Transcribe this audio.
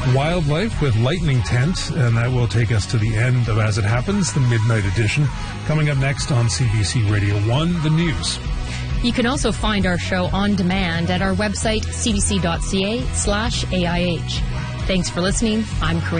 wildlife with Lightning Tent, and that will take us to the end of As It Happens, the Midnight Edition. Coming up next on CBC Radio 1, the news. You can also find our show on demand at our website, cbc.ca/AIH. Thanks for listening. I'm Corinne.